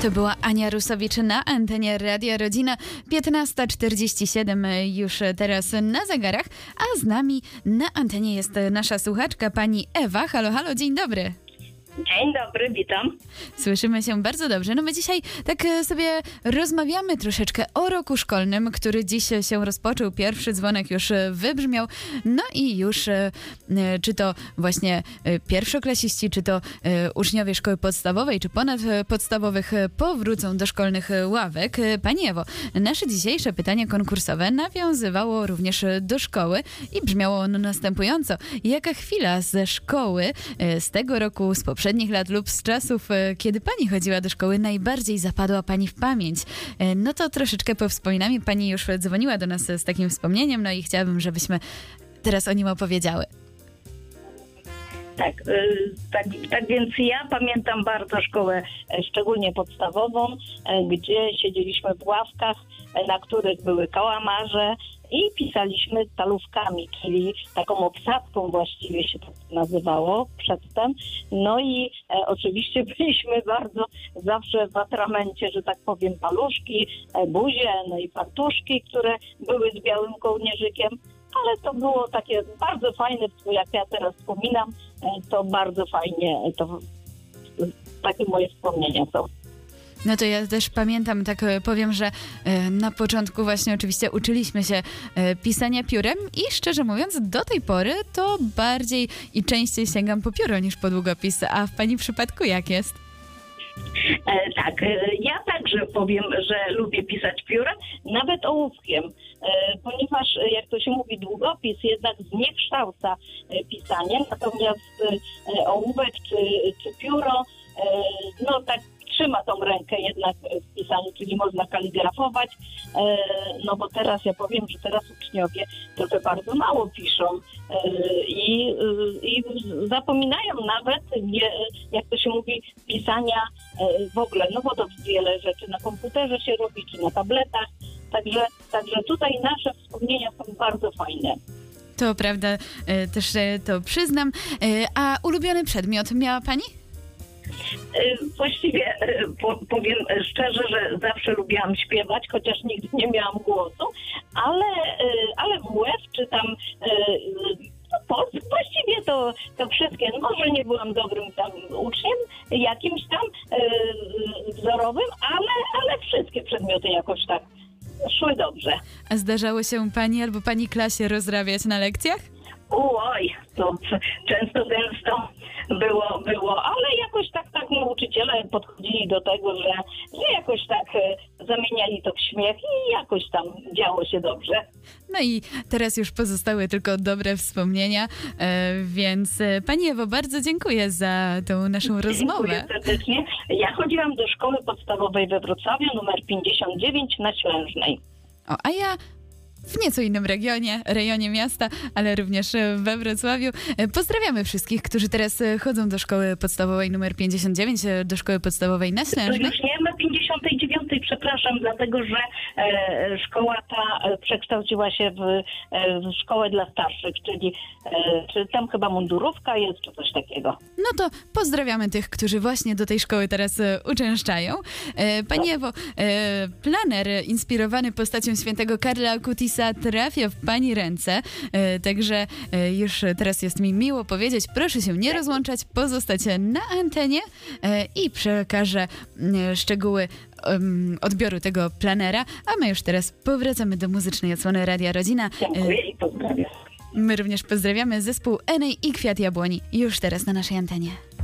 To była Ania Rusowicz na antenie Radia Rodzina. 15:47 już teraz na zegarach, a z nami na antenie jest nasza słuchaczka, pani Ewa. Halo, halo, dzień dobry. Dzień dobry, witam. Słyszymy się bardzo dobrze. No my dzisiaj tak sobie rozmawiamy troszeczkę o roku szkolnym, który dziś się rozpoczął. Pierwszy dzwonek już wybrzmiał. No i już czy to właśnie pierwszoklasiści, czy to uczniowie szkoły podstawowej, czy ponadpodstawowych powrócą do szkolnych ławek. Pani Ewo, nasze dzisiejsze pytanie konkursowe nawiązywało również do szkoły i brzmiało ono następująco. Jaka chwila ze szkoły z tego roku, z poprzednich lat lub z czasów, kiedy pani chodziła do szkoły, najbardziej zapadła pani w pamięć? No to troszeczkę powspominamy. Pani już dzwoniła do nas z takim wspomnieniem, no i chciałabym, żebyśmy teraz o nim opowiedziały. Tak więc ja pamiętam bardzo szkołę, szczególnie podstawową, gdzie siedzieliśmy w ławkach, na których były kałamarze i pisaliśmy stalówkami, czyli taką obsadką właściwie się to nazywało przedtem. No i oczywiście byliśmy bardzo zawsze w atramencie, że tak powiem, paluszki, buzie, no i fartuszki, które były z białym kołnierzykiem. Ale to było takie bardzo fajne, jak ja teraz wspominam, to bardzo fajnie, to takie moje wspomnienia są. No to ja też pamiętam, tak powiem, że na początku właśnie oczywiście uczyliśmy się pisania piórem i szczerze mówiąc do tej pory to bardziej i częściej sięgam po pióro niż po długopis, a w pani przypadku jak jest? Tak, ja także powiem, że lubię pisać piórem, nawet ołówkiem, ponieważ jak to się mówi, długopis jednak zniekształca pisanie, natomiast ołówek czy pióro, no tak trzyma tą rękę jednak w pisaniu, czyli można kaligrafować, no bo teraz ja powiem, że teraz uczniowie trochę bardzo mało piszą i zapominają nawet, jak to się mówi, pisania w ogóle, no bo to wiele rzeczy na komputerze się robi, czy na tabletach, także tutaj nasze wspomnienia są bardzo fajne. To prawda, też to przyznam. A ulubiony przedmiot miała pani? Właściwie powiem szczerze, że zawsze lubiłam śpiewać, chociaż nigdy nie miałam głosu, ale WF czy tam właściwie to wszystkie, może nie byłam dobrym tam uczniem, jakimś tam wzorowym, ale wszystkie przedmioty jakoś tak szły dobrze. A zdarzało się pani albo pani klasie rozrabiać na lekcjach? Oj, to często gęsto było, ale jakoś tak nauczyciele podchodzili do tego, że jakoś tak zamieniali to w śmiech i jakoś tam działo się dobrze. No i teraz już pozostały tylko dobre wspomnienia, więc pani Ewo, bardzo dziękuję za tą naszą rozmowę. Dziękuję serdecznie. Ja chodziłam do szkoły podstawowej we Wrocławiu, numer 59 na Ślężnej. A ja w nieco innym rejonie miasta, ale również we Wrocławiu. Pozdrawiamy wszystkich, którzy teraz chodzą do szkoły podstawowej numer 59, do szkoły podstawowej na Ślężnej. Już nie ma 59, przepraszam, dlatego że szkoła ta przekształciła się w szkołę dla starszych, czy tam chyba mundurówka jest, czy coś takiego. No to pozdrawiamy tych, którzy właśnie do tej szkoły teraz uczęszczają. Pani Ewo, planer inspirowany postacią świętego Karla Akutisa trafia w pani ręce, także już teraz jest mi miło powiedzieć, proszę się nie rozłączać, pozostać na antenie i przekażę szczegóły odbioru tego planera, a my już teraz powracamy do muzycznej odsłony Radia Rodzina. Dziękuję i pozdrawiam. My również pozdrawiamy zespół Enej i Kwiat Jabłoni już teraz na naszej antenie.